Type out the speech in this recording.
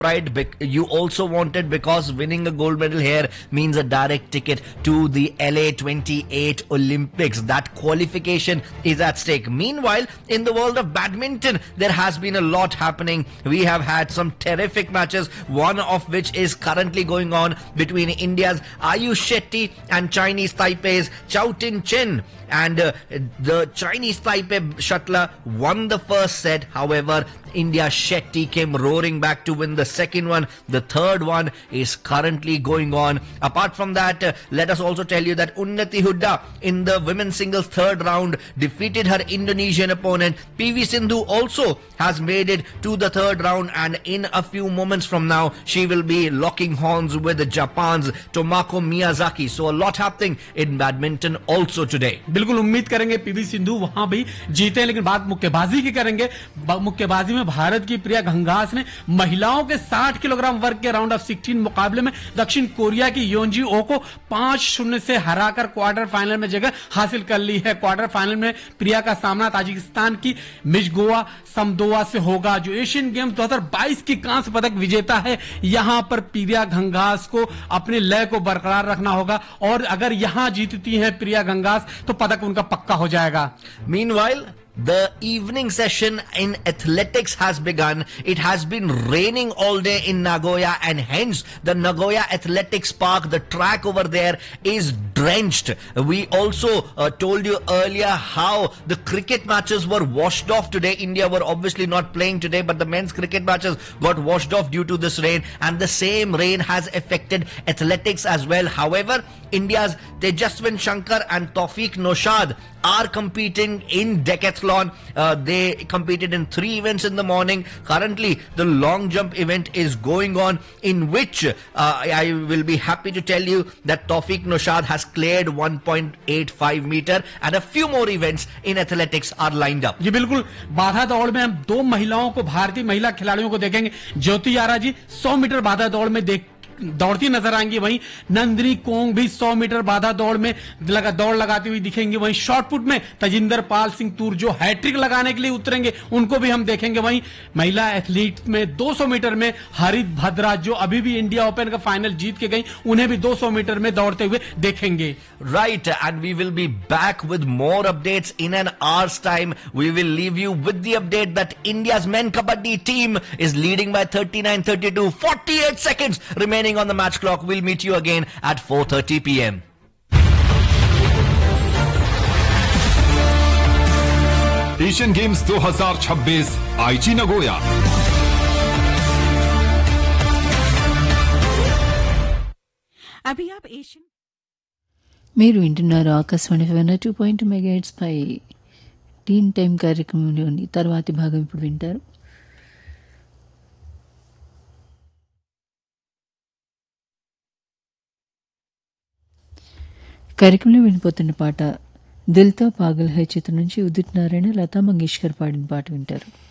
Right, you also wanted because winning a gold medal here means a direct ticket to the LA 28 Olympics. That qualification is at stake. Meanwhile, in the world of badminton, there has been a lot happening. We have had some terrific matches, one of which is currently going on between India's Ayush Shetty and Chinese Taipei's Chao Tin Chen. And the Chinese Taipei shuttler won the first set. However, India Shetty came roaring back to win the second one. The third one is currently going on. Apart from that, let us also tell you that Unnati Hooda in the women's singles third round defeated her Indonesian opponent. PV Sindhu also has made it to the third round, and in a few moments from now, she will be locking horns with Japan's Tomoko Miyazaki. So a lot happening in badminton also today. बिल्कुल उम्मीद करेंगे PV Sindhu वहां भी जीते, लेकिन बात मुक्केबाजी की करेंगे। मुक्केबाजी में भारत की प्रिया घंघास ने महिलाओं के 60 किलोग्राम वर्ग के राउंड ऑफ 16 मुकाबले में दक्षिण कोरिया की योंजी ओ को 5-0 से हराकर क्वार्टर फाइनल में जगह हासिल कर ली है। क्वार्टर फाइनल में प्रिया का सामना ताजिकिस्तान की मिजगोवा समदोवा से होगा, जो एशियन गेम्स 2022 की कांस्य पदक विजेता है। यहां पर प्रिया घंघास को अपने लय को बरकरार रखना होगा, और अगर यहां जीतती हैं प्रिया घंघास तो पदक उनका पक्का हो जाएगा। Meanwhile, the evening session in athletics has begun. It has been raining all day in Nagoya, and hence the Nagoya Athletics Park, the track over there, is drenched. We also told you earlier how the cricket matches were washed off today. India were obviously not playing today, but the men's cricket matches got washed off due to this rain, and the same rain has affected athletics as well. However, India's Tejaswin Shankar and Tawfiq Noshad are competing in decathlon. They competed in 3 events in the morning. Currently, the long jump event is going on, in which I will be happy to tell you that Tawfiq Noshad has cleared 1.85 meter, and a few more events in athletics are lined up. जी बिल्कुल, बाधा दौड़ में हम 2 महिलाओं को, भारतीय महिला खिलाड़ियों को देखेंगे। ज्योति आरा जी 100 मीटर बाधा दौड़ में दौड़ती नजर आएंगी। वहीं नंदिनी कोंग भी 100 मीटर बाधा दौड़ में दौड़ लगाती हुई दिखेंगे। वहीं शॉटपुट में तजिंदर पाल सिंह तूर जो हैट्रिक लगाने के लिए उतरेंगे, उनको भी हम देखेंगे। वहीं महिला एथलीट में 200 मीटर में हरित भद्रा, जो अभी भी इंडिया ओपन का फाइनल जीत के गई, उन्हें भी 200 मीटर में दौड़ते हुए देखेंगे। Right, and we will be back with more updates in an hour's time. We will leave you with the update that India's men kabaddi team is leading by 39-32, 48 seconds remaining on the match clock. We'll meet you again at 4:30 p.m. Asian games 2026 आईची Nagoya. अभी आप Asian మీరు వింటున్నారు Akashvani 2.2 megahertz పై టీన్ time కార్యక్రమంలోని తర్వాతి భాగం ఇప్పుడు వింటారు. కార్యక్రమంలో వినిపోతున్న పాట దిల్తో పాగల్ హై చిత్రం నుంచి ఉదిత్ నారాయణ, లతా మంగేష్కర్ పాడిన పాట వింటారు.